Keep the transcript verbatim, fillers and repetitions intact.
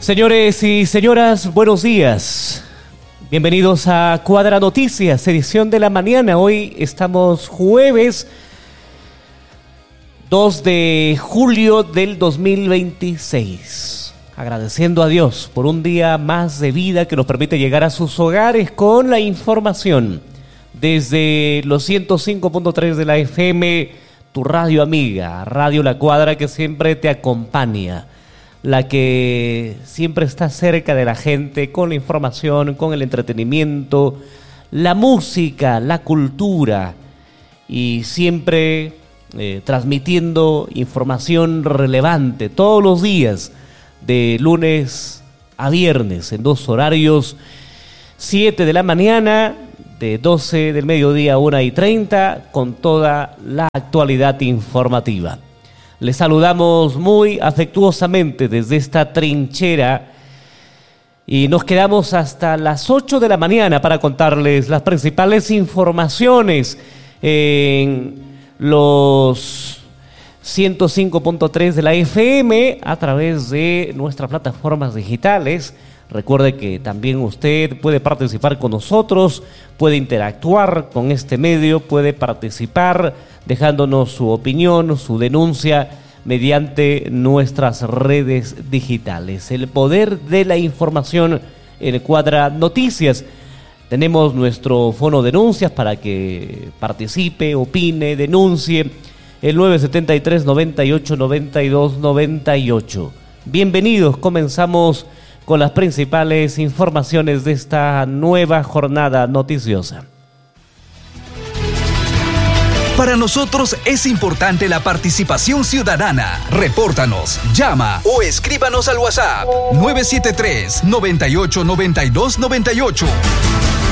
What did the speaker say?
Señores y señoras, buenos días. Bienvenidos a Cuadra Noticias, edición de la mañana. Hoy estamos jueves dos de julio del dos mil veintiséis. Agradeciendo a Dios por un día más de vida que nos permite llegar a sus hogares con la información. Desde los ciento cinco punto tres de la F M, tu radio amiga, Radio La Cuadra, que siempre te acompaña. La que siempre está cerca de la gente con la información, con el entretenimiento, la música, la cultura y siempre eh, transmitiendo información relevante todos los días de lunes a viernes en dos horarios, siete de la mañana, de doce del mediodía a una y treinta, con toda la actualidad informativa. Les saludamos muy afectuosamente desde esta trinchera y nos quedamos hasta las ocho de la mañana para contarles las principales informaciones en los ciento cinco punto tres de la F M a través de nuestras plataformas digitales. Recuerde que también usted puede participar con nosotros, puede interactuar con este medio, puede participar dejándonos su opinión, su denuncia mediante nuestras redes digitales. El poder de la información en Cuadra Noticias. Tenemos nuestro fono denuncias para que participe, opine, denuncie. El nueve siete tres, noventa y ocho, noventa y dos, noventa y ocho. Bienvenidos, comenzamos con las principales informaciones de esta nueva jornada noticiosa. Para nosotros es importante la participación ciudadana. Repórtanos, llama o escríbanos al WhatsApp nueve siete tres, noventa y ocho, noventa y dos, noventa y ocho.